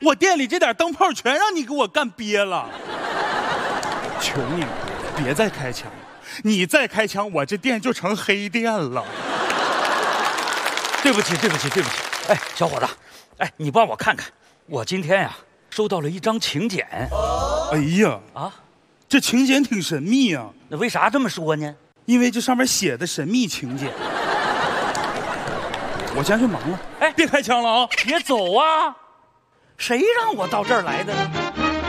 我店里这点灯泡全让你给我干瘪了。求你了，别再开枪了，你再开枪，我这店就成黑店了。 对不起。哎，小伙子，哎，你帮我看看，我今天呀收到了一张请柬。 哎呀啊，这请柬挺神秘啊。 那为啥这么说呢？ 因为这上面写的神秘请柬。我先去忙了。哎，别开枪了啊！ 别走啊！谁让我到这儿来的？